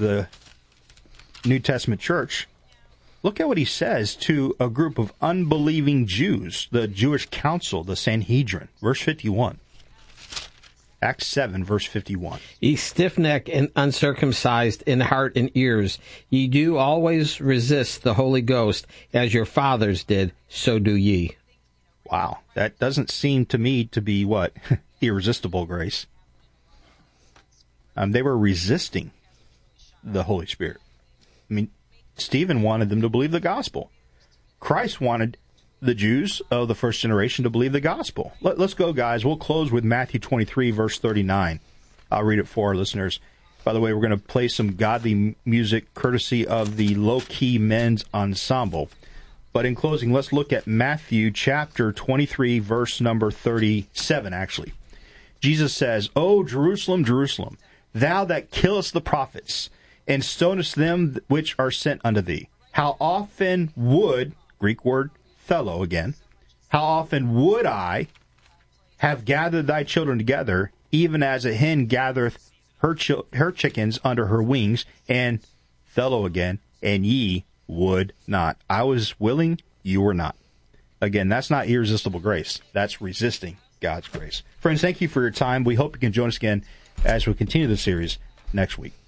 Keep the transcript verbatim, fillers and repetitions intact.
the New Testament church, look at what he says to a group of unbelieving Jews, the Jewish council, the Sanhedrin. Verse fifty-one. Acts seven, verse fifty-one. Ye stiff-necked and uncircumcised in heart and ears, ye do always resist the Holy Ghost, as your fathers did, so do ye. Wow, that doesn't seem to me to be what? Irresistible grace. Um, they were resisting the Holy Spirit. I mean, Stephen wanted them to believe the gospel. Christ wanted the Jews of the first generation to believe the gospel. Let, let's go, guys. We'll close with Matthew twenty-three, verse thirty-nine. I'll read it for our listeners. By the way, we're going to play some godly music courtesy of the Low Key Men's Ensemble. But in closing, let's look at Matthew chapter twenty-three, verse number thirty-seven, actually. Jesus says, O Jerusalem, Jerusalem, thou that killest the prophets, and stonest them which are sent unto thee, how often would, Greek word, fellow again, how often would I have gathered thy children together, even as a hen gathereth her ch- her chickens under her wings, and fellow again, and ye would not. I was willing, you were not. Again, that's not irresistible grace. That's resisting God's grace. Friends, thank you for your time. We hope you can join us again as we continue the series next week.